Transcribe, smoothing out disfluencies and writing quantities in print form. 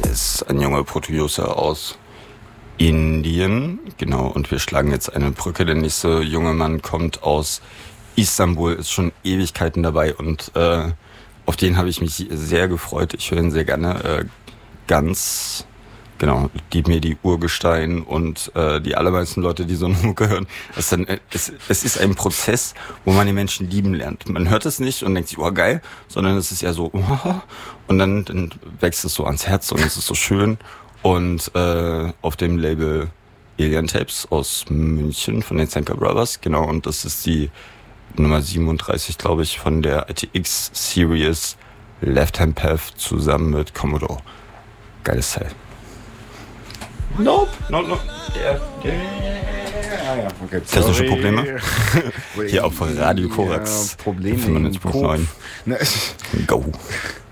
ist ein junger Producer aus Indien, genau, und wir schlagen jetzt eine Brücke. Der nächste junge Mann kommt aus Istanbul, ist schon Ewigkeiten dabei und auf den habe ich mich sehr gefreut. Ich höre ihn sehr gerne. Ganz, genau, Gib mir die Urgestein und die allermeisten Leute, die so eine Mucke hören. Es ist ein Prozess, wo man die Menschen lieben lernt. Man hört es nicht und denkt sich, oh geil, sondern es ist eher so, oh, und dann wächst es so ans Herz und es ist so schön. Und auf dem Label Alien Tapes aus München von den Zenker Brothers, genau, und das ist die Nummer 37, glaube ich, von der ITX Series Left Hand Path zusammen mit Commodore. Geiles Teil. Nope. Okay, Technische Probleme. Hier auch von Radio Ja, Korax. Probleme 95.9. Ne, Go.